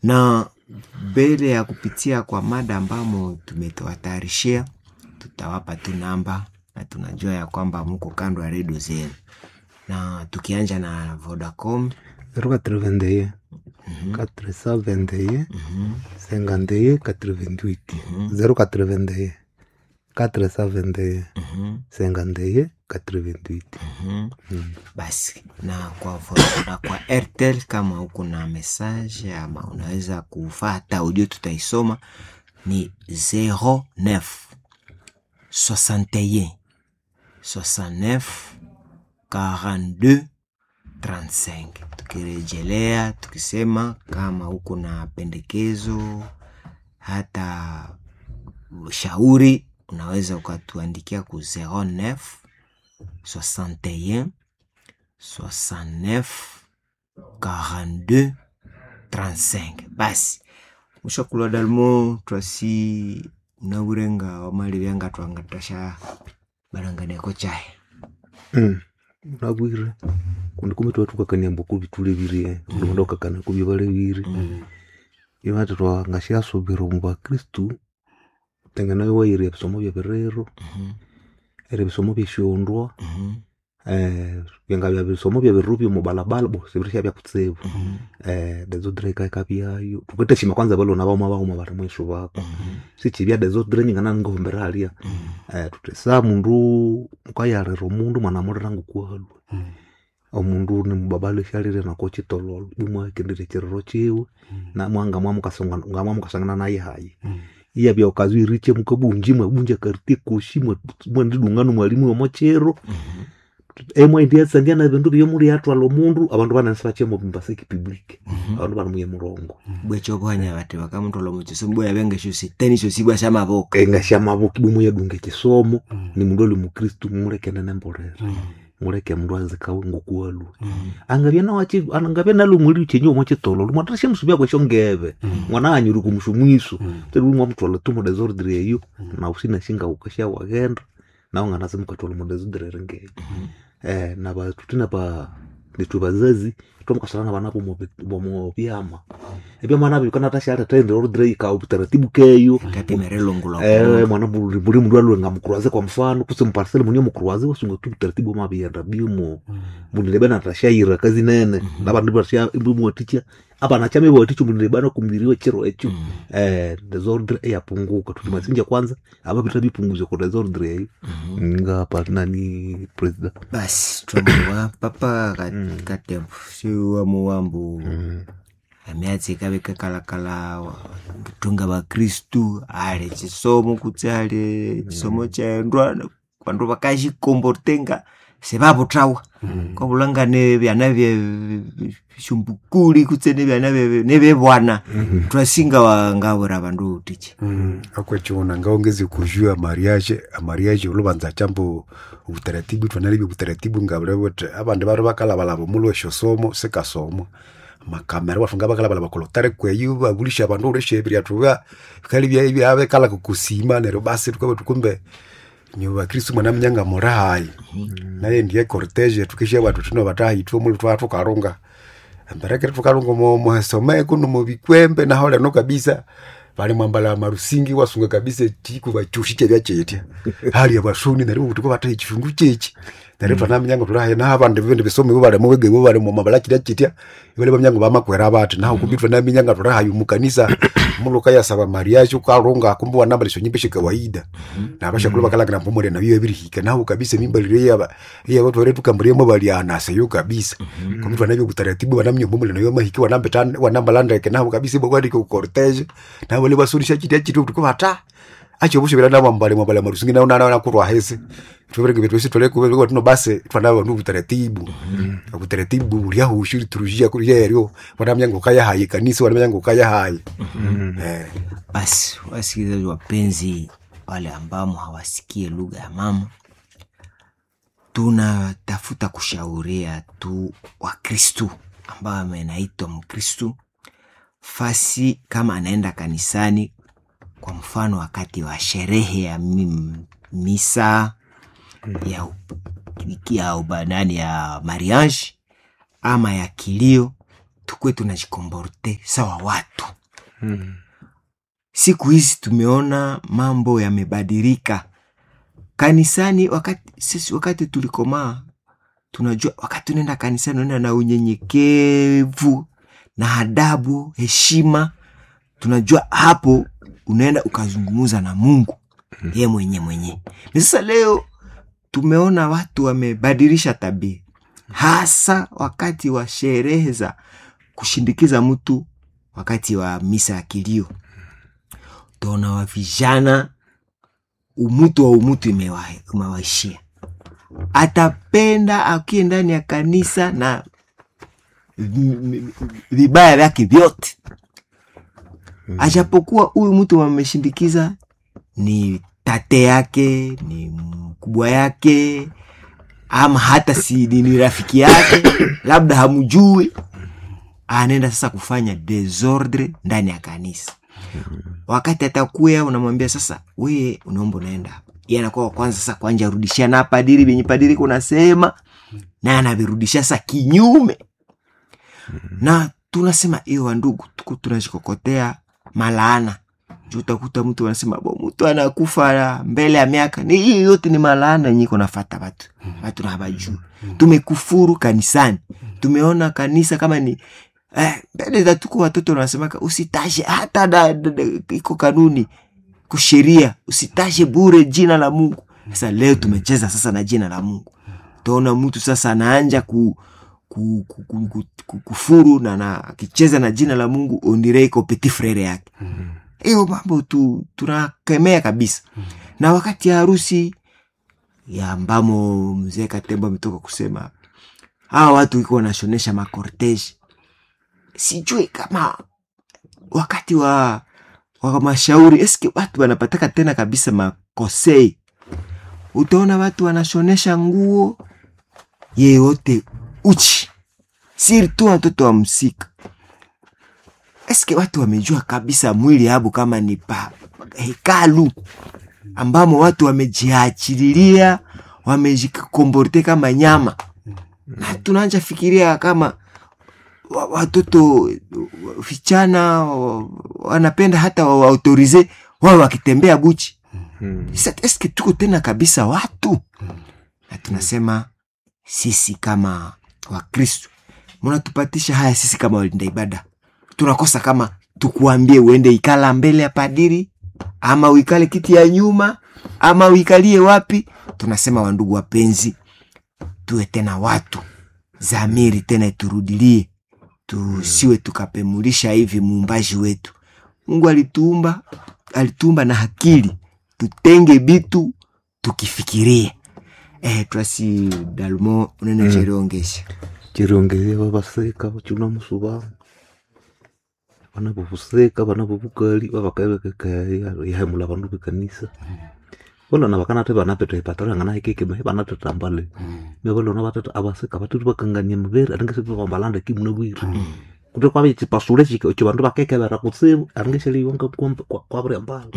Na mbele ya kupitia kwa mada ambamo tumetawatayarishia, tutawapa tu namba na tunajua ya kwamba mko kando ya redio zenu. Na tukianja na Vodacom 081 421 51 88 081 421 51 88. Basi na kwa Airtel kama uko na message ama unaweza kufuata audio tutaisoma ni 09 61 69 42 35. Tukirejelea tukisema kama uko na pendekezo hata ushauri unaweza ukatuandikia ku 09 61 69 42 35. Basi mushakulwa dalmo twasi unawurenga wamali byanga twangatasha barangane ko chahe nabwire kundi kumitwa tukakaniambo kubitule biri ndoka kana kubibale biri imata twa ngashya sobero mu Kristo tengana yo yiri ebisomo bya berero ebisomo byeshondwa byanga bisomo bya birubi mu balabala bo sebirisha bya kutsebu dezo dreka kapyayo tukwete shima kwanza balo nabo mabamo bari mwisho bako sichibya dezo drenyi ngana ngombera alia tutesa mundu ukayarero mundu mwana murangu kwalo omundu ni mbabalo shalire na kochi tololo bimwa kendire chero chiwe na mwanga mukasangana naye hayi iya bya okazi riche mukabunji mwabunja karti koshimwe mwandidungano mwalimu wa mochero emwe ndiye sandiana bintu byo muri atwalo mundu abantu banansibache mu bimbasiki public abantu banamuye murongo bwecho bwanya bate bakamutola mu kisomo ya benge shusi teni sho sibwa sha maboko enga sha maboko bimuye dunge kisomo ni mundu oli mu Kristo mureke na nemborera mureke mundu azikawe ngokuwalu angabya na wachi angabya nalu muri chenyo mo chitolo mwatashe musubya kwa shongebe mwana anyuru kumushumwiso teru mwa mutwala tumo desordre yo na usina shinga ukasha wagenda na ungana simukatolo mu desordre renge na ba tutina pa nitu bazazi tomukasana banapo mu byama ebyama nabi kana tasha tende ordre ka utaratibu keyo kati merelo ngulo mwana buri mundu alwe ngamukuraze kwa mfano kuse mparcel munyo mukuraze wasunga tu utaratibu mabiyenda bimo munilebe na tasha ira kazi nene nabandu basha ibumu ticha aba na chame bo tichu munilebe na kumiriwe chero echu desordre yapunguka tulimasinja kwanza aba bitabipunguze kwa desordre ngapa nani president basi tumewa papa katempo siwa muwambu amyatsi kabe kalakala tunga ba Kristu ale chisomo kutsale chisomo chendwa kwandu bakaji komportenga sebabo trawa ko bulangane byana bye shumbukuli kutsene byana nebe bwana twasinga wangabura bandu tichi akwechona ngaongeze kujua mariage ulobanza chambo utaratibu twanali utaratibu ngabure wote abandi baro bakala balabo mulo shosomo sekasomo makamera bafunga bakala balabo kolotare kweyu babulisha abantu ureshebiri atuga kali bya abe kala kukusima nero basi tukumbe nyoba Kristo mwana mnyanga morai naye ndiye cortege tukisha watu tuno batahi tu mulu twatu karonga mbareke tukaronga mo some kuno mu bikwembe na hole no kabisa bali mwambala marusingi wasunga kabisa tiku bachushike bya chetia hali abashuni nari tuko batahi chifungu chechi nari twana mnyanga turahe na abandi bende bisome bo bari mwege bo bari mu mabala chetia ibale bamnyanga bamakwera abati naho kubitwa na mnyanga turaha mu kanisa muluka ya saba mariage ukaronga kumbu wanambalisho nyimbishi kawaida na abasha kuloba kala kana pomore na biyo birihika naho kabisa mimbalire ya watu wetu kamburiyemo bali anase yo kabisa kumbu nabyo gutaratibu banamnyo bomole nayo mahiki wanambalanda naho kabisa bo bali ko cortege na wale basurisha kitia kitu tukubata acho busho bila ndaba mbale marusingi na kurwa hese tubereke betu sisi tole ko tuno base twanaba ndu utaratibu uriaho ushuri turujia kuri yeryo wanamyango kaya hayi kanisa wanamyango kaya hayi basi wasikilizaji wapenzi wale ambao hawasikie lugha ya mama tunatafuta kushauria tu wa Kristo ambao amenaitwa Mkristo fasi kama anaenda kanisani kwa mfano wakati wa sherehe ya misa ya ubanani ya mariage ama ya kilio tukue tunajikomborte sawa watu. Siku hizi tumeona mambo yamebadilika kanisani. Wakati tulikomaa, tunajua wakati unaenda kanisani unaenda na unyenyekevu na adabu, heshima. Tunajua hapo unaenda ukazungumuza na Mungu yeye mwenye. Sasa leo tumeona watu wamebadilisha tabia, hasa wakati wa sherehe za kushindikiza mtu, wakati wa misa ya kilio. Tuna wa vijana umutu imewaishia. Atapenda akie ndani ya kanisa na vibaya vyake vyote. Ajapokuwa huyu mtu wameshindikiza ni tate yake, ni mkubwa yake, ama hata si ni rafiki yake, labda hamjui, anaenda sasa kufanya desordre ndani ya kanisa. Wakati atakuya unamwambia sasa wewe unaomba naenda, yeye anakuwa kwanza sasa kwanja rudishia na padiri benye padiri kuna sema, na anabirudisha sasa kinyume. Na tunasema hiyo ndugu, tunashikokotea malaana. Utakuta mtu anasema mtu anakufa mbele ya miaka, ni hiyo yote ni malaana nyiko nafuata watu na habaju. Tumekufuru kanisani. Tumeona kanisa kama ni mbele za tuko watoto wanasema usitaje, hata iko kanuni kusheria, usitaje bure jina la Mungu. Sasa leo tumecheza sasa na jina la Mungu. Tuona mtu sasa anaanja kufuru na akicheza na jina la Mungu ondireko petit frere yake. Hiyo mambo tunakemea kabisa. Na wakati ya harusi ya ambamo mzee Katembo ametoka kusema hawa watu wiko wanashonesha makorteji, sijui kama wakati wa mashauri eske watu wanapataka tena kabisa makosei. Utaona watu wanashonesha nguo yeyote uchi, siri tu watoto wa msika. Eske watu wamejua kabisa mwili habu kama ni hekalu ambamo watu wamejiachililia, wamejikomborte kama nyama. Na tunaanza fikiria kama watoto vijana wanapenda hata waautorize wao wakitembea buchi. Sasa eske tuko tena kabisa watu? Na tunasema sisi kama Wakristo mnatupatisha haya, sisi kama walinda ibada tunakosa kama tukuambie uende ikala mbele ya padiri, ama uikale kiti ya nyuma, ama uikalie wapi. Tunasema wandugu wapenzi, tuwe tena watu, zamiri tena iturudilie, tusiwe tukapemulisha hivi muumbaji wetu. Mungu alituumba na akili, tutenge bitu tukifikirie. Twasi Dalmo unene cherongesha babaseka chuna musuba banabuvuseka banabuvukali babakabeka ya mula bandu bekanisa. Bona nabakana te banapete patara ngana ikeke banata tambale me bona batata abaseka batu bakanganya mubere aringese bambalanda kimuna bwira kuto kwa bichi pasule chike cyo bandu bakeke bara kutsibu aringese liwanga kwa bure mbala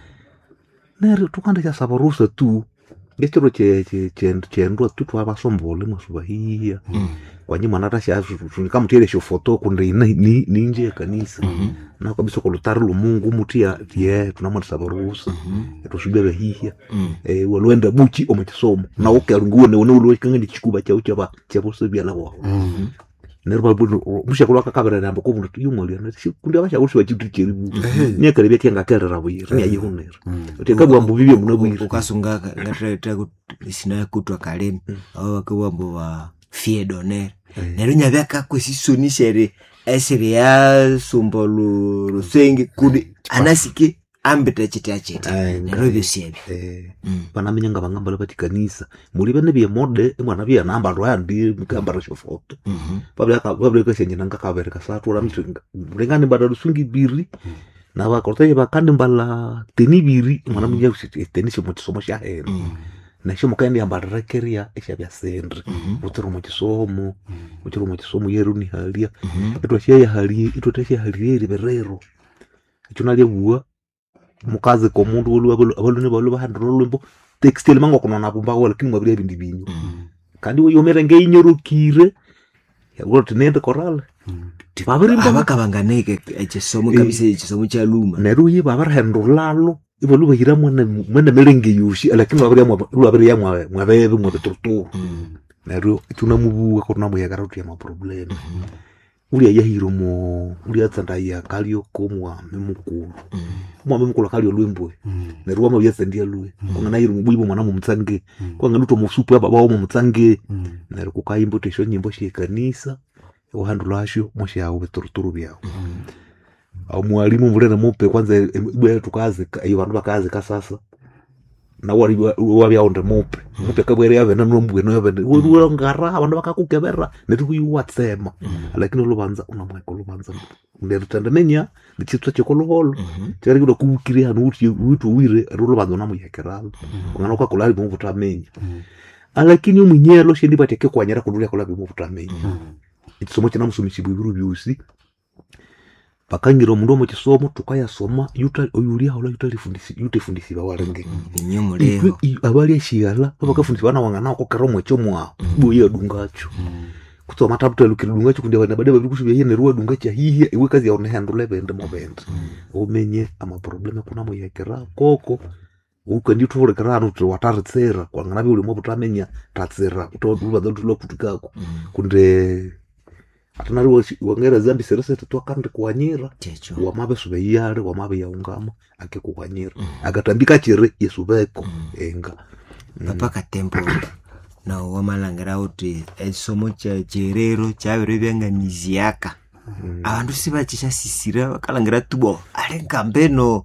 nere tukanda ya sabarusa tu ngechero chendwa tu twabasombole musubahia kwanye mwana sha kama mutire sho foto kunde ni nje kanisa na kabisa ko lutari lu Mungu mutia tie tunamwona sabarusa tushibebe hihia walwenda buchi omachisomo na okerunguone wone kangani chikuba cha uchaba cha bosebia lawo nerba bu mushakulo akakabera namba ko buntu yumoli na kundi abasha ushi wachitu chiribu nya karebe tianga kerera buyira nya yihunera utekabwa mbubibye munabwira ukasunga ngatreta sina kutwa kaleni abo bakabambo wa Fiedoner nerunya byaka kwesisonishere esere ya sombolo rusenge kudi anasike ambete chiti nerobyo siebe banamenya ngabangamba bati kanisa muri bane bye mode mwana bya namba rwandi mukambara sho foto babya kashenye nanga kabere kasatura mitwenga murengane badarusungi biri na bakortaye bakandi mbala tenibiri mwana menya usiti tenisi mutisomo sha hero na sho mukandi ambara keria esha bya sendre utero mukisomo yeru ni halia etwashye halia itotashye halia riberero itunalye buwa mukaze ko mundu abalune balo bahanda lolumbo textile mango kono nabumba wala kinwa bile bindi binyo kandi wo yomera ngeinyorukire yagote nende korale abakabanganeke ekisomo kabisa ekisomo kya luma neru yiba abarhendulalo ibo lubahira mwene melenge yushi lakini wabiri ya mwabebe mwabeturuturu neru tunamubuwa ko namuyagara uti ya maproblema uli yahiro mo uli atsandaya kalio komwa memukulu mwa memukulu kalio lwembwe neru wama yasendia lwe ngana yiro mubibo mwana mu mutsange kwanga nuto musupu ya baba wo mu mutsange neru kukayimbo tesho nyimbo shi kanisa uhandulashyo moshe yawo beturuturu byao au mwalimu mulena mupe kwanza ibwe tukaze iyo bantu bakaze kasasa na wali wabyaonde mupe kabwere yave na nombwe no yave wo ngara abantu bakakukebera netukuyuwatsema lakini lubanza unamweko lubanza nderutandamenya nditsitwa chekolo cyari kudo kubukiri hanu utu wire lubanza namuyekeralo ngana kwakulali mu butamenya lakini umunyelo shendi bateke kwanyara kudulia kulabi mu butamenya ikisomo kina musumishi bwibiru byusi bakangira omundu omu kisomo tukayasoma oyulia hola yutefundisi bawarenge inyumuleo abali ashigala bakafundisi bana wangana ko karo mwecho mwa boye dungacho kutsoma tabuta lukiri dungacho kundi bana bade babikusubya yene ruwa dungacho hihi iwe kazi yaone handle bende mobende omenye ama problema kuna moyekera koko ukandi tuvule karano tuwataritsera kwangana byo ulimo butamenya tatsera utoduba dotlo kutukako kunde atanari wangera zambi serese tutwakande kuwanyira wamabe sube yare wamabe yaungama ake kuwanyira agatambika chire yesubeko enga papa katempo na wamalangara uti esomo cha cherero chabere byanganiziaka abantu sibachisha sisira bakalangara tubo ale kambeno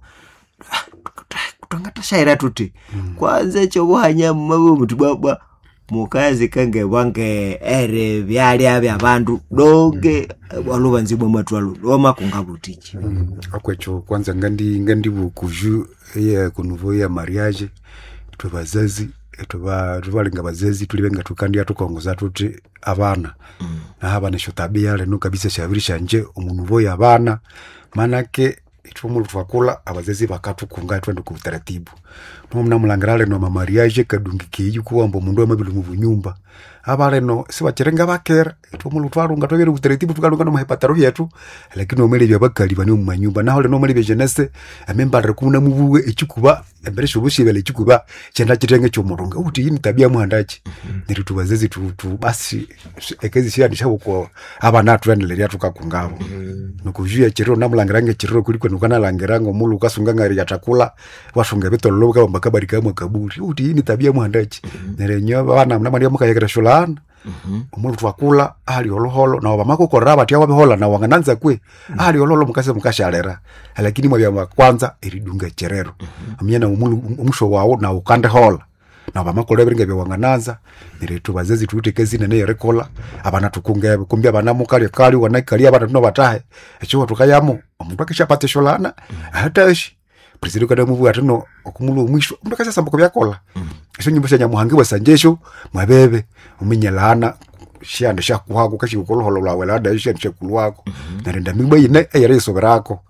kutangata shaira tuti kwanza cyo buhanya mabo mutubaba mukazi kange wange ere byali abantu donge walubanzibwa matwalo loma kungabutichi akwecho kwanza ngandi bukuju ya kunuvo ya mariage tubazazi tubalinga bazazi tulibenga tukandi atukongoza tuti abana na abana shotabia leno kabisa shabirisha nje umunuvo ya abana manake itumulo twakula abazazi bakatukunga twende ku taratibu nomna mulangarale no mariage kadungiki yukuambo mundu amabilu mu bunyumba abale no sibacherenga bakera itumulo twarunga tobere ku taratibu tukalunga no mahepataro yetu lakini omele bya bakali bane mu manyumba naho le no omele bya jeunesse amemba rekuna mubuwe ekikuba embere shobushibele ekikuba cyenda kitenge cyo murunga uti yini tabia muhandachi niri tubazazi tu basi ekezi shira ndishabuko abana tuendelea tukakungabo nukujuya chiro namulangirange chiro kuliko nukana langirango mulu kasunga ngari yatakula wasunga betolo ka bakabari kamwe kaburi uti yini tabia muhandachi nerenyo bana mnamari mukayekera shulana umulu twakula ali oloholo na bamako koraba tiawa behola na wangananza kwe ali oloholo mukashalera lakini mwabya kwanza iridunga cherero amyana umulu umusho wawo na ukande hola na bamako lebenge bewangananza niretu bazezi tutekezi nene rekola abana tukunge kumbya bana mukali kali wanakali abana tuno batahe echo tukayamo omuntu akishapate sholana hatashi president kada muvu atino okumulu mwisho omuntu akashasa mboko byakola echo nyimbo sha nyamuhangi basanjesho mwabebe uminyalana shanda shakuhago kashi ukoloholo lwawe lada yishe kulwako narenda migba ine eyare soberako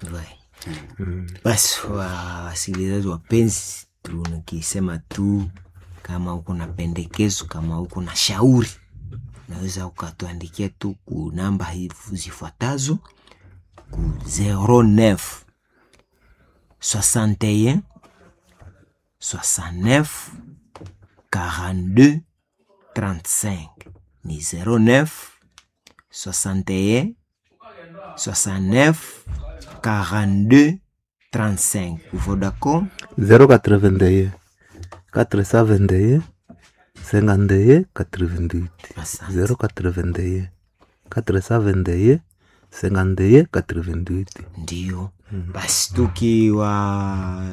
basi wasikilizaji wapenzi tunakisema tu kama uko na pendekezo kama uko na shauri naweza ukatuandikia tu ku namba hizi zifuatazo ku 09 61 69 42 35 ni 09 61 69 42 35 Vodacom 081 471 51 88 081 471 51 88 ndio basi tukiwa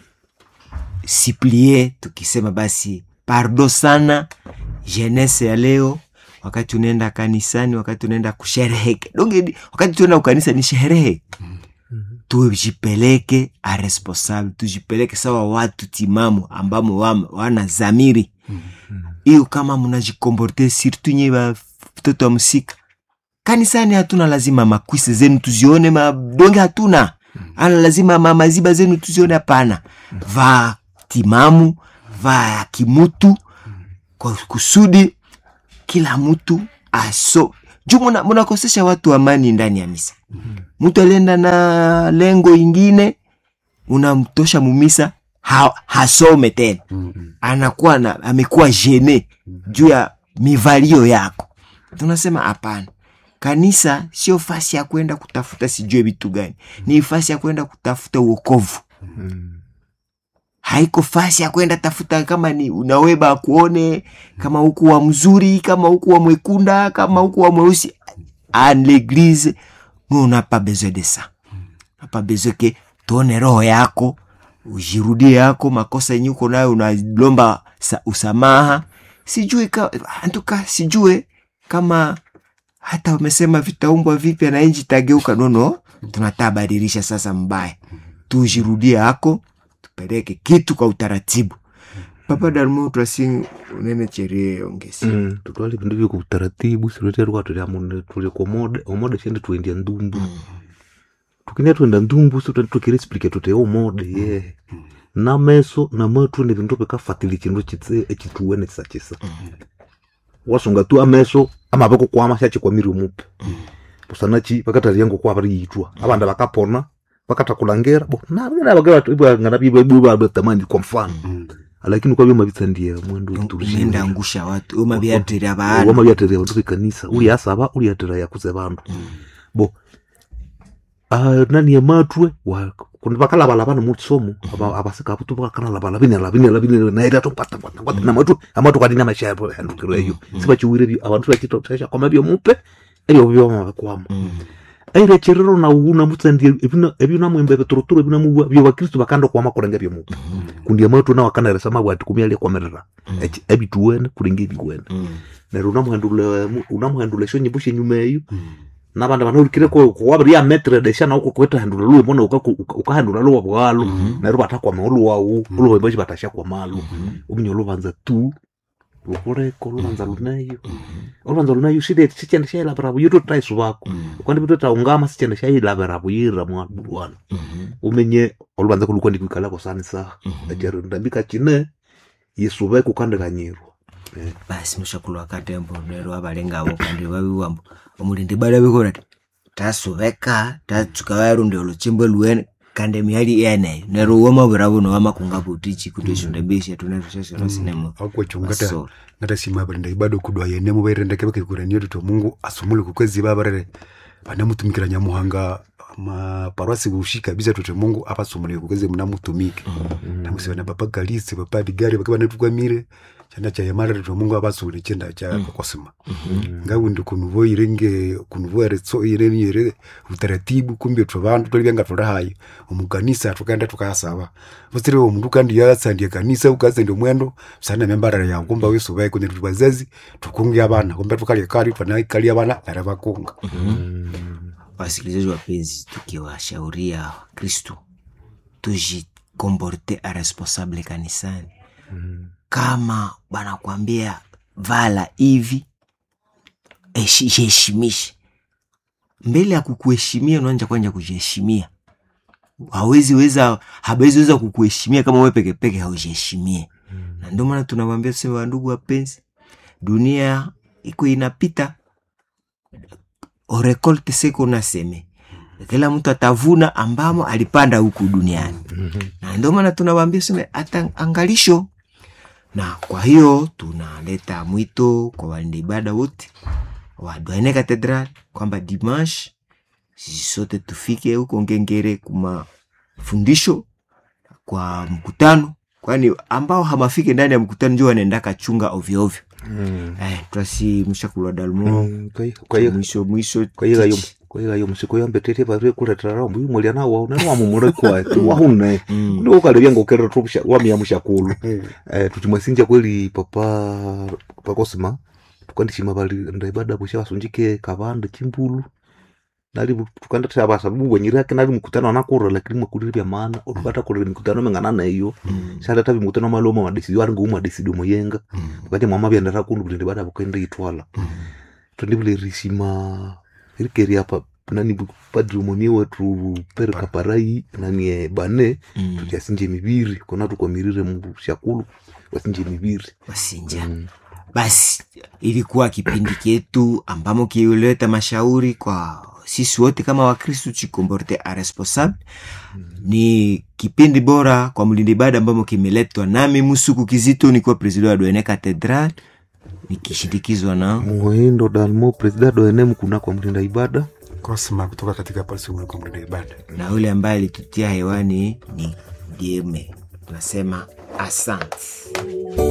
siplie tukisema basi pardo sana jeunesse ya leo wakati unaenda kanisani wakati unaenda kushereheke donge wakati tunaenda kanisa ni sherehe tujipeleke a responsable tujipeleke sawa watu timamu ambamo wana zamiri hiyo kama mnajikomporte surtout nyeba mtoto wa msika kanisani hatuna lazima makwise zenu tuzione madonge hatuna ana lazima maziba zenu tuzione hapana va timamu va kimutu kwa kusudi kila mtu juu munakosesha watu amani ndani ya misa. Mtu alienda na lengo ingine, unamtosha mumisa, hasome tena. Anakuwa amekuwa gene juu ya mivalio yako. Tunasema hapana. Kanisa sio fasi ya kwenda kutafuta sijue vitu gani. Ni fasi ya kwenda kutafuta wokovu. Haiko fasi ya kwenda tafuta kama ni unaweba kuone, kama huku wa mzuri, kama huku wa mwekunda, kama huku wa mweusi. En l'église, on n'a pas besoin de ça. On n'a pas besoin que tuone roho yako, ujirudie yako, makosa yenye uko nayo unalomba usamaha. Sijue sijue kama hata umesema vitaumbwa vipya na inji tageuka. No, tunatabadilisha sasa mbaya. Tujirudie yako, tupeleke kitu kwa utaratibu. Papa Dalmo twasing unene chere ongesi. Tutwali bindu vyo kwa utaratibu, sirutia ruwa tuli kwa omode chende tuendia ndumbu. Tukinia tuenda ndumbu, tukiri explike tute omode, na meso, na matu ni vindu peka fatili chindu chitse, echituwene tisa chisa. Wasunga tu ameso, ama bako kwa amashachi kwa miri umupe. Pusanachi, wakata riyango kwa bari yitua. Abanda bakapona, wakata kulangera, na wakata ibu nganabi ibu tamani kwa mfano. Lakini kwa vyoma vitsandia mwendo turushi nenda angusha watu uma byatere abantu wama byatere abantu kanisa uli asaba uli atera yakuze bantu bo nani ya matwe wa kun bakala balabana mutsomo abasika butu bakana labina na ida topata na amatu kadina masha yapo handukiro eyo siba chiwire bi abantu bakito tasha kwa mabyo mupe ebyo byoma bakwama aire cherero na una mutsandia ebina mwembe torotoro ebina mu byo bakristo bakando kwa makorenga byo mupe kundi amatu na wakana resa mabwati kumyale kwa merera ebituwene kulingi biwene na unamuhandule shonye bushe nyuma eyo nabanda banurikire ko wabri ya metre de shana uko kweta handula luwe mbona ukahandula luwa bwalo na ruba takwa mahulu wawu luwe baji batasha kwa malu uminyo lubanza tu ukore ko lubanza lunayo shide chichende shela barabu yuto taisu bako kwandi bitu taungama chichende shela barabu yira mwadwana umenye olubanza kulukwandi kwikala ko sanisa ajero ndambika chine yesube kukande kanyiro basi mushakulwa katembo nero abalenga abo kandi babiwambo omulindi bala bikora tasubeka tatsukawaru ndio luchimbo luene kande mihali ene nero woma burabu no wama kungabutichi kutesho ndebesha tunashasha no sinema akwa chungata ngata simaba ndai bado kudwa yene mu bayirenda kebeke kuraniyo to Mungu asumule kukwezi babarere banamutumikira nyamuhanga maparwasi bushika biza tote Mungu apa sumule kukwezi mnamutumike namusibana papa galisi papa digari bakabana tukwamire chanda cha yamara to Mungu apa sumule chenda cha kosima ngawu ndikunuvo irenge kunuvo retso ireni utaratibu kumbe to bantu tolibenga torahayo umukanisa tukanda tukasaba bosire umuntu kandi yasandiye kanisa ukaze ndo mwendo sana membara ya kumba weso baye kune tubazazi tukungi abana kumbe tukali kali twana kali abana narabakunga wasikilizaji wapenzi, tukiwashauria Kristo tujikomporte a responsable kanisani. Kama banakuambia vala hivi, heshimisha. Mbele ya kukuheshimia unaanza kwanza kujiheshimia. Hawezi weza kukuheshimia kama wewe peke peke haujiheshimie. Na ndio maana tunawaambia sema, ndugu wapenzi, dunia iko inapita, orekolte seko na seme. Kila mtu atavuna ambamo alipanda huku duniani. Na ndio maana tunawaambia sema angalisho. Na kwa hiyo tunaleta mwito kwa walinda ibada wote wa Douaine Cathedral kwamba dimanche sisi sote tufike huko Ngengere kuma fundisho kwa mkutano, kwani ambao hamafike ndani ya mkutano ndio wanaenda kachunga ovyo ovyo. Twasi mshakulwa Dalmo kwa mwisho kwa hiyo msiko yambe tete bare kuletera rombo yumulia na wa na mumure kwa wahune ndio kalebya ngokera tropusha wa miya mushakulu tutimwasinja kweli papa Cosima tukandishima bali ndaibada busha wasunjike kabande chimbulu nali tukanda taba sababu wenyira yake nali mkutano nakura lakini mkudiri bya maana utupata kule mkutano mengana na hiyo shala tabi mkutano maloma madisi yari nguma disi do moyenga wakati mama bya ndara kundu bulinde bada bukenda itwala tondibule rishima irikeri hapa nani padri moni wetu per kaparai nani bane tutiasinje mibiri kona tuko mirire mu shakulu wasinje mibiri wasinja Basi ilikuwa kipindi chetu ambamo kiuleta mashauri kwa sisi wote kama Wakristo chikomborte a responsable. Ni kipindi bora kwa mlinda ibada ambamo kimeletwa nami Musuku Kizito, nikuwa president wa Doene Cathedral nikishindikizwa na Muhindo Dalmo, president wa Doene Mkuna kwa mlinda ibada. Kosma kutoka katika Palsi kwa mlinda ibada. Na ule ambaye alitutia hewani ni Dieme. Tunasema asante.